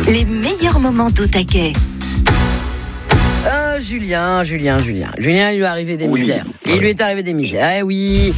Les meilleurs moments d'Au Taquet. Julien, il lui est arrivé des misères. Il lui est arrivé des misères. Eh oui,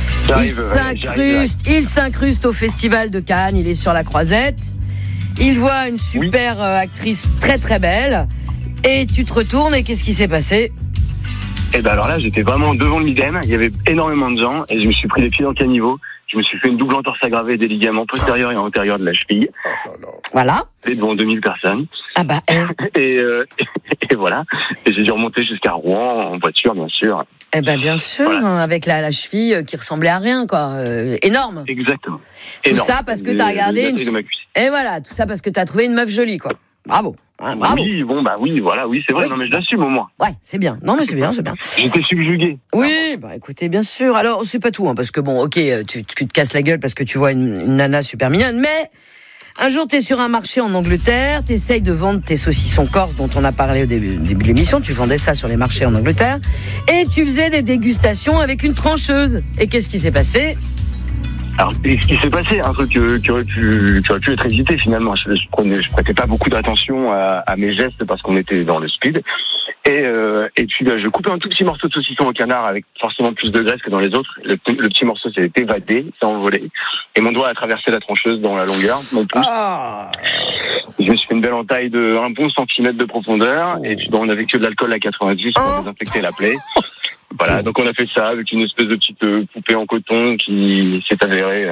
il s'incruste au festival de Cannes. Il est sur la croisette. Il voit une super actrice très très belle. Et tu te retournes et qu'est-ce qui s'est passé ? Et ben alors là, j'étais vraiment devant le midem. Il y avait énormément de gens et je me suis pris les pieds dans le caniveau. Je me suis fait une double entorse aggravée des ligaments postérieurs et antérieurs de la cheville. Voilà. Et devant 2000 personnes. Ah bah. Et voilà. Et j'ai dû remonter jusqu'à Rouen en voiture, bien sûr. Eh ben bien sûr, voilà. Avec la cheville qui ressemblait à rien, quoi. Énorme. Exactement. Tout ça parce que t'as regardé une. Et voilà, tout ça parce que t'as trouvé une meuf jolie, quoi. Bravo. Hein, bravo. Oui, oui, c'est vrai. Oui. Non, mais je l'assume au moins. Ouais, c'est bien. Non, mais c'est bien. J'étais subjugué. Oui, bah écoutez, bien sûr. Alors, c'est pas tout, hein, parce que bon, ok, tu te casses la gueule parce que tu vois une nana super mignonne, mais un jour, t'es sur un marché en Angleterre, t'essayes de vendre tes saucissons corse dont on a parlé au début de l'émission. Tu vendais ça sur les marchés en Angleterre, et tu faisais des dégustations avec une trancheuse. Et qu'est-ce qui s'est passé ? Alors, ce qui s'est passé, un truc qui aurait pu être hésité finalement. Je prêtais pas beaucoup d'attention à mes gestes parce qu'on était dans le speed. Et puis je coupais un tout petit morceau de saucisson au canard avec forcément plus de graisse que dans les autres. Le petit morceau s'est évadé, s'est envolé. Et mon doigt a traversé la trancheuse dans la longueur, mon pouce. Je me suis fait une belle entaille de 1 bon centimètre de profondeur. Et puis on avait que de l'alcool à 90 pour désinfecter la plaie. Voilà, donc on a fait ça avec une espèce de petite poupée en coton qui s'est avérée.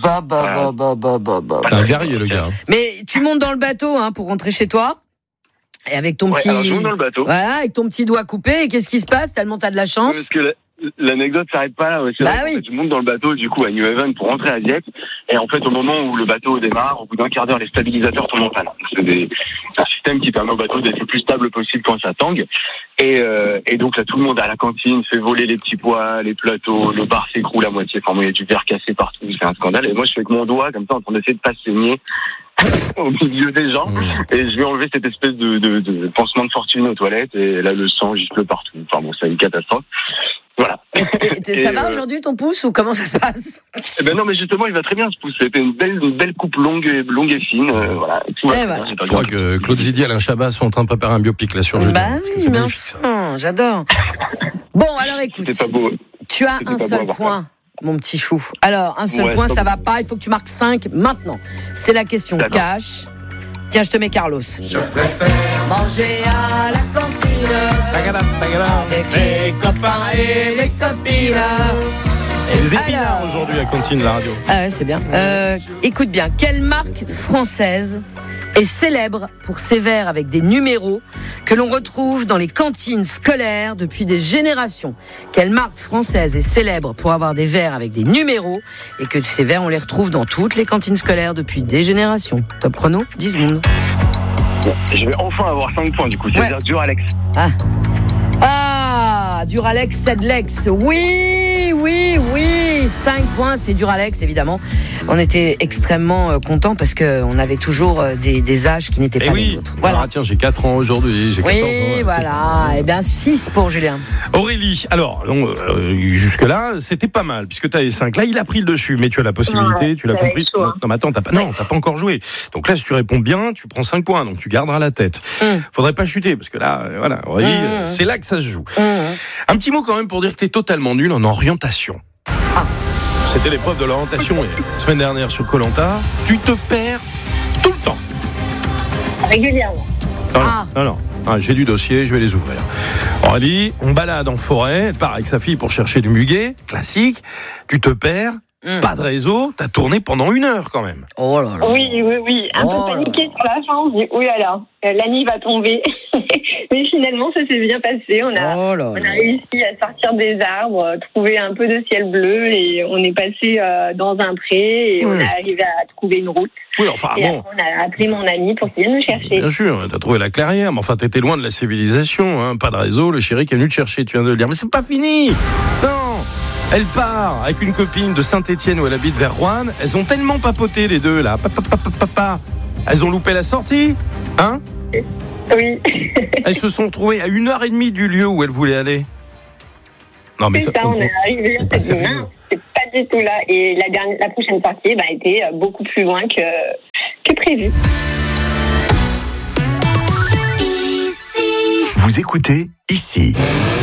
C'est un guerrier, le gars. Mais tu montes dans le bateau pour rentrer chez toi. Et avec ton petit. Alors je monte dans le bateau. Voilà, avec ton petit doigt coupé. Et qu'est-ce qui se passe ? Tellement t'as de la chance. Parce que l'anecdote s'arrête pas là. C'est vrai, en fait, je monte dans le bateau du coup à New Haven pour rentrer à Dieppe. Et en fait, au moment où le bateau démarre, au bout d'un quart d'heure, les stabilisateurs tombent en panne. C'est un système qui permet au bateau d'être le plus stable possible quand ça tangue. Et donc là, tout le monde à la cantine fait voler les petits pois, les plateaux, le bar s'écroule à moitié. Enfin, il y a du verre cassé partout, c'est un scandale. Et moi, je suis avec mon doigt comme ça en train d'essayer de pas saigner au milieu des gens. Et je vais enlever cette espèce de pansement de fortune aux toilettes. Et là, le sang gifle partout. Enfin bon, c'est une catastrophe. Voilà. Ça va aujourd'hui ton pouce ou comment ça se passe ? Eh ben non, mais justement, il va très bien ce pouce. C'était une belle coupe longue et fine. Voilà. Je crois que Claude Zidi et Alain Chabat sont en train de préparer un biopic là sur Julien. Bah oui, bien sûr, j'adore. Bon, alors écoute, pas beau. Tu as un seul point, mon petit chou. Alors, un seul point, ça va pas. Il faut que tu marques 5 maintenant. C'est la question cash. Tiens, je te mets Carlos. Je préfère manger à la cantine avec les copains et les copines. Et les épinards aujourd'hui à cantine la radio. Ah ouais, c'est bien. Écoute bien, quelle marque française est célèbre pour ses verres avec des numéros que l'on retrouve dans les cantines scolaires depuis des générations? Quelle marque française est célèbre pour avoir des verres avec des numéros et que ces verres, on les retrouve dans toutes les cantines scolaires depuis des générations? Top chrono, 10 secondes. Je vais enfin avoir 5 points du coup, c'est-à-dire Duralex. Duralex, Sedlex. Oui, 5 points, c'est Duralex, évidemment. On était extrêmement contents parce qu'on avait toujours des âges qui n'étaient pas les nôtres. Voilà. Tiens, j'ai 4 ans aujourd'hui, j'ai 14 ans. Oui, voilà. Et bien, 6 pour Julien. Aurélie, alors, jusque-là, c'était pas mal, puisque tu avais 5. Là, il a pris le dessus, mais tu as la possibilité, tu l'as compris. Non, mais attends, t'as pas encore joué. Donc là, si tu réponds bien, tu prends 5 points, donc tu garderas la tête. Faudrait pas chuter, parce que là, voilà, Aurélie, c'est là que ça se joue. Un petit mot quand même pour dire que t'es totalement nul en orientation. C'était l'épreuve de l'orientation la semaine dernière sur Koh-Lanta. Tu te perds tout le temps. Régulièrement. Non. J'ai du dossier, je vais les ouvrir. Aurélie, on balade en forêt, elle part avec sa fille pour chercher du muguet, classique. Tu te perds, pas de réseau, t'as tourné pendant 1 heure quand même. Oh là là. Oui. Un peu paniqué sur la fin, on se dit, oui là, la nuit va tomber. Mais finalement, ça s'est bien passé. On a réussi à sortir des arbres, trouver un peu de ciel bleu et on est passé dans un pré et on est arrivé à trouver une route. Oui, enfin, et après, on a appelé mon ami pour qu'il vienne nous chercher. Bien sûr, t'as trouvé la clairière, mais enfin, t'étais loin de la civilisation, pas de réseau, le chéri qui est venu te chercher, tu viens de le dire. Mais c'est pas fini! Non! Elle part avec une copine de Saint-Étienne où elle habite vers Roanne. Elles ont tellement papoté les deux, là. Elles ont loupé la sortie, hein? Oui. Elles se sont retrouvées à 1h30 du lieu où elles voulaient aller. Non, mais c'est ça, on est arrivé. C'est pas du tout là. Et la prochaine sortie a été beaucoup plus loin que prévu. Vous écoutez ici.